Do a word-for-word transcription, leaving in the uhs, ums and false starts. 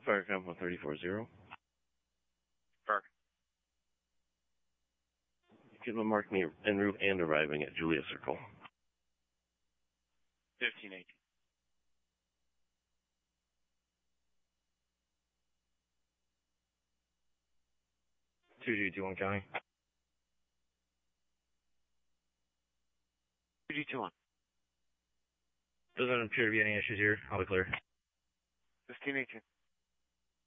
Fire Comp one three four zero. Park. Give them a mark me en route and arriving at Julia Circle. fifteen eighteen. two G two one County. two G two one. Doesn't appear to be any issues here. I'll be clear. fifteen eighteen.